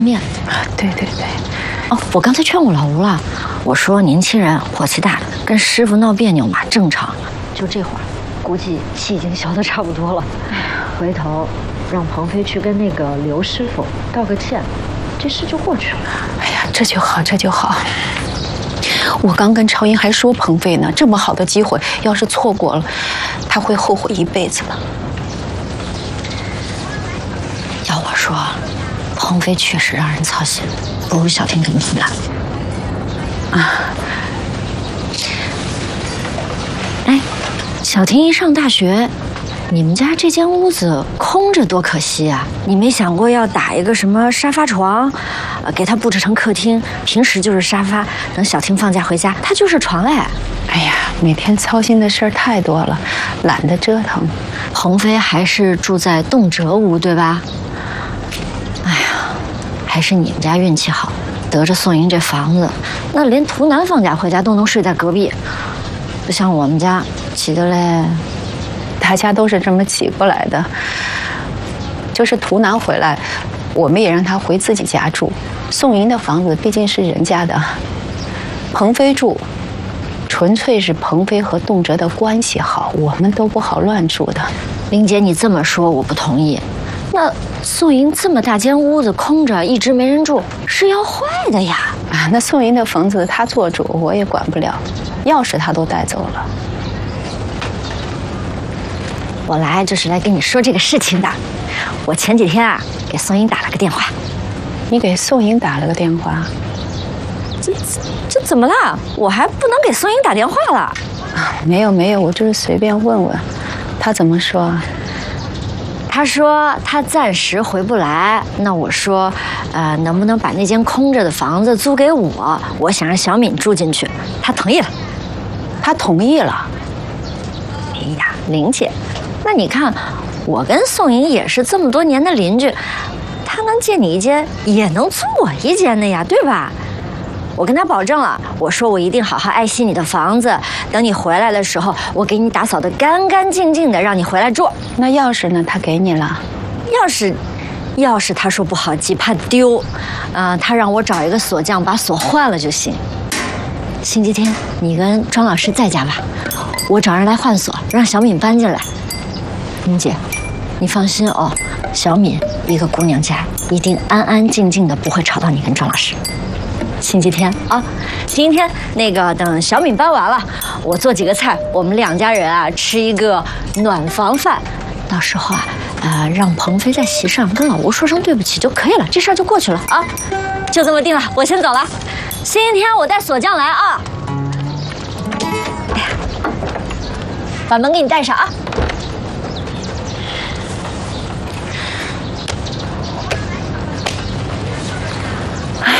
面。 对对对。 哦，我刚才劝过老吴了，我说年轻人火气大，跟师傅闹别扭嘛，正常。就这会儿，估计气已经消得差不多了。回头让鹏飞去跟那个刘师傅道个歉，这事就过去了。 哎呀，这就好，这就好。我刚跟超英还说鹏飞呢，这么好的机会，要是错过了，他会后悔一辈子的。 要我说，鹏飞确实让人操心，不如小婷这么自然。啊，哎，小婷一上大学，你们家这间屋子空着多可惜啊！你没想过要打一个什么沙发床，给她布置成客厅，平时就是沙发，等小婷放假回家，她就是床哎。 哎呀，每天操心的事儿太多了，懒得折腾。 鹏飞还是住在动辄屋对吧？哎呀，还是你们家运气好，得着宋莹这房子，那连图南放假回家都能睡在隔壁，不像我们家挤得嘞。 大家都是这么挤过来的。就是图南回来，我们也让他回自己家住。宋莹的房子毕竟是人家的，鹏飞住，纯粹是鹏飞和动辄的关系好，我们都不好乱住的。 玲姐，你这么说我不同意。那宋莹这么大间屋子空着，一直没人住，是要坏的呀！ 啊，那宋莹的房子她做主，我也管不了，钥匙她都带走了。 我来就是来跟你说这个事情的。我前几天啊给宋莹打了个电话。 你给宋莹打了个电话？ 这怎么了？我还不能给宋莹打电话了？ 啊，没有没有，我就是随便问问。她怎么说？ 他说他暂时回不来，那我说，能不能把那间空着的房子租给我？我想让小敏住进去，他同意了。 他同意了？ 哎呀，玲姐，那你看，我跟宋莹也是这么多年的邻居，他能借你一间，也能租我一间的呀，对吧？我跟他保证了，我说我一定好好爱惜你的房子，等你回来的时候，我给你打扫得干干净净的，让你回来住。 那钥匙呢？他给你了？ 钥匙他说不好寄，怕丢，他让我找一个锁匠把锁换了就行。星期天你跟庄老师在家吧，我找人来换锁，让小敏搬进来。玲姐，你放心哦，小敏一个姑娘家，一定安安静静的，不会吵到你跟庄老师。星期天啊，星期天那个等小敏搬完了，我做几个菜，我们两家人啊吃一个暖房饭。到时候啊，让鹏飞在席上跟老吴说声对不起就可以了，这事儿就过去了啊，就这么定了，我先走了。星期天我带锁匠来啊。哎呀，把门给你带上啊。